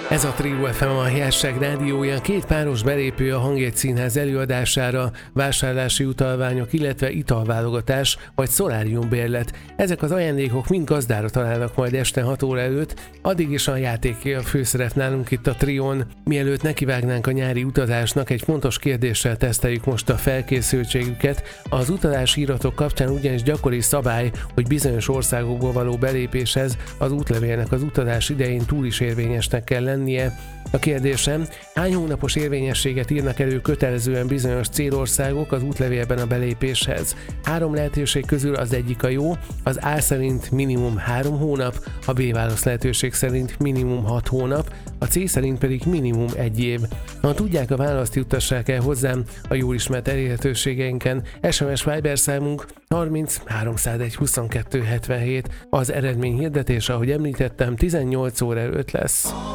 Ez a Trio FM, a Helyesség rádiója, két páros belépő a Hangjegy Színház előadására, vásárlási utalványok, illetve italválogatás vagy szoláriumbérlet. Ezek az ajándékok mind gazdára találnak majd este 6 óra előtt, addig is a játéké a főszerep nálunk itt a Trión. Mielőtt nekivágnánk a nyári utazásnak, egy fontos kérdéssel teszteljük most a felkészültségüket. Az utazási iratok kapcsán ugyanis gyakori szabály, hogy bizonyos országokból való belépéshez az útlevélnek az utazás idején túl is érvényesnek kell lennie. A kérdésem, hány hónapos érvényességet írnak elő kötelezően bizonyos célországok az útlevélben a belépéshez? 3 lehetőség közül az egyik a jó, az A szerint minimum 3 hónap, a B válasz lehetőség szerint minimum 6 hónap, a C szerint pedig minimum 1 év. Ha tudják a választ, juttassák el hozzám a jól ismert elérhetőségeinken. SMS Viber számunk 30 301 22 77. Az eredmény hirdetése, ahogy említettem, 18 óra 5 lesz.